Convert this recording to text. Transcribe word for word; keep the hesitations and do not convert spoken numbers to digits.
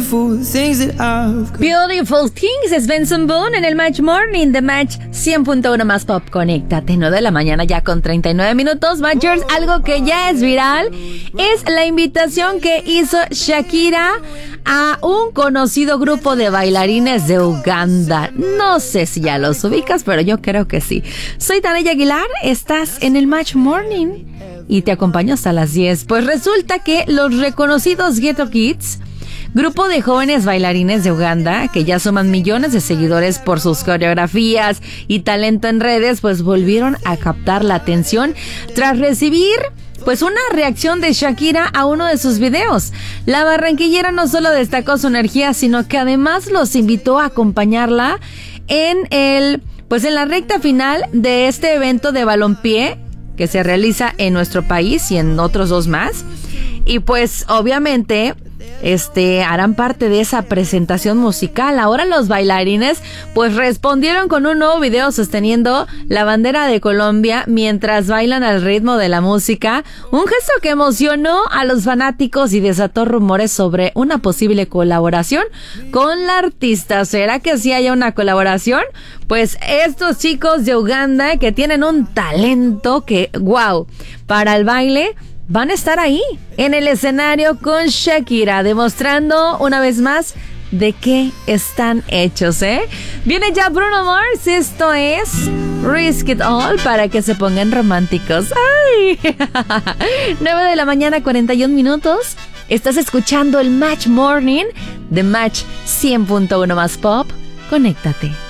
beautiful things that I've got. Beautiful Things es Benson Boone en el Match Morning de Match cien punto uno más Pop. Conéctate, nueve de la mañana ya con treinta y nueve minutos. Matchers, algo que ya es viral es la invitación que hizo Shakira a un conocido grupo de bailarines de Uganda. No sé si ya los ubicas, pero yo creo que sí. Soy Tania Aguilar, estás en el Match Morning y te acompaño hasta las diez. Pues resulta que los reconocidos Ghetto Kids, grupo de jóvenes bailarines de Uganda que ya suman millones de seguidores por sus coreografías y talento en redes, pues volvieron a captar la atención tras recibir pues una reacción de Shakira a uno de sus videos. La barranquillera no solo destacó su energía, sino que además los invitó a acompañarla en el pues en la recta final de este evento de balompié que se realiza en nuestro país y en otros dos más. Y pues obviamente este harán parte de esa presentación musical. Ahora los bailarines pues respondieron con un nuevo video sosteniendo la bandera de Colombia mientras bailan al ritmo de la música, un gesto que emocionó a los fanáticos y desató rumores sobre una posible colaboración con la artista. ¿Será que sí haya una colaboración? Pues estos chicos de Uganda que tienen un talento que wow, para el baile van a estar ahí en el escenario con Shakira, demostrando una vez más de qué están hechos, ¿eh? Viene ya Bruno Mars, esto es Risk It All para que se pongan románticos. ¡Ay! nueve de la mañana, cuarenta y un minutos. Estás escuchando el Match Morning de Match cien punto uno más Pop. Conéctate.